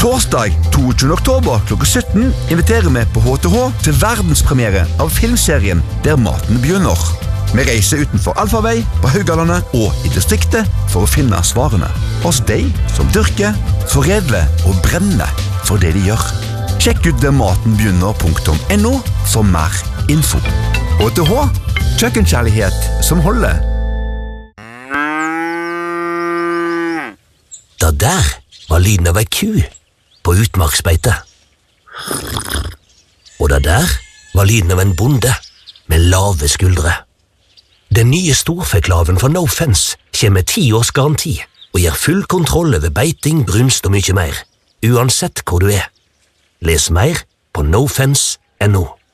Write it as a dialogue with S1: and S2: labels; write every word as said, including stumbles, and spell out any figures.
S1: Torsdag toogtyvende oktober klokka sytten inviterer vi på H T H til verdenspremiere av filmserien Der maten begynner. Vi reiser utenfor Alfarvei, på Haugalandet og i distriktet for å finne svarene hos de som dyrker, foredler og brenner for det de gjør. Sjekk ut der maten begynner punktum no for mer info. H T H, kjøkkenkjærlighet som holder.
S2: Da der var lyden av ei ku på utmarksbeite. Og da der var lyden av en bonde med lave skuldre. Den nye storfeklaven fra No Fence kommer med ti års garanti og gir full kontroll over beiting, brunst og mye mer, uansett hvor du er. Les mer på no fence punktum no.